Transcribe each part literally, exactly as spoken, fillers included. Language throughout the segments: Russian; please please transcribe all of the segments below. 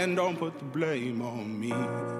And don't put the blame on me.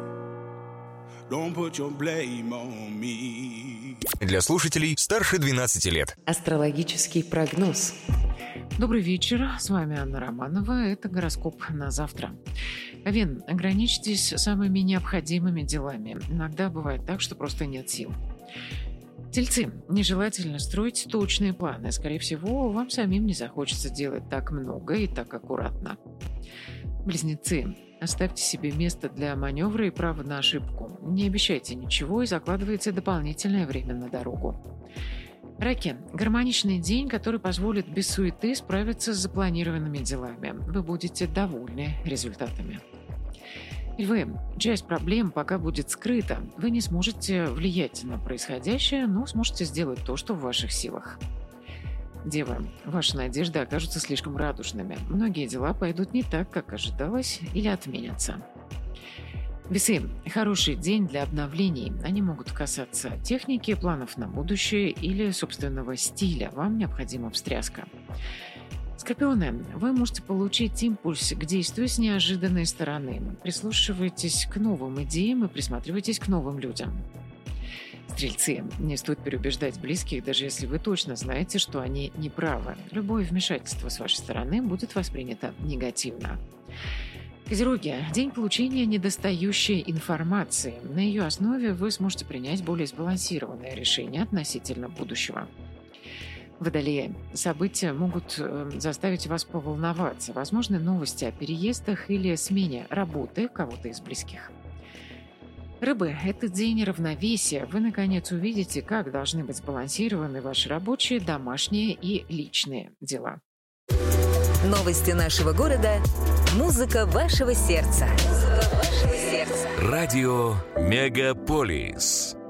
Don't put your blame on me. Для слушателей старше двенадцати лет. Астрологический прогноз. Добрый вечер, с вами Анна Романова, это гороскоп на завтра. Овен, ограничьтесь самыми необходимыми делами. Иногда бывает так, что просто нет сил. Тельцы, нежелательно строить точные планы. Скорее всего, вам самим не захочется делать так много и так аккуратно. Близнецы, оставьте себе место для маневра и право на ошибку. Не обещайте ничего и закладывайте дополнительное время на дорогу. Раки, гармоничный день, который позволит без суеты справиться с запланированными делами. Вы будете довольны результатами. Львы, часть проблем пока будет скрыта. Вы не сможете влиять на происходящее, но сможете сделать то, что в ваших силах. Девы, ваши надежды окажутся слишком радужными. Многие дела пойдут не так, как ожидалось, или отменятся. Весы, хороший день для обновлений. Они могут касаться техники, планов на будущее или собственного стиля. Вам необходима встряска. Скорпионы, вы можете получить импульс к действию с неожиданной стороны. Прислушивайтесь к новым идеям и присматривайтесь к новым людям. Стрельцы, не стоит переубеждать близких, даже если вы точно знаете, что они неправы. Любое вмешательство с вашей стороны будет воспринято негативно. Козероги, день получения недостающей информации. На ее основе вы сможете принять более сбалансированное решение относительно будущего. Водолеи, события могут заставить вас поволноваться. Возможны новости о переездах или смене работы кого-то из близких. Рыбы, это день равновесия. Вы, наконец, увидите, как должны быть сбалансированы ваши рабочие, домашние и личные дела. Новости нашего города. Музыка вашего сердца. Музыка вашего сердца. Радио Мегаполис.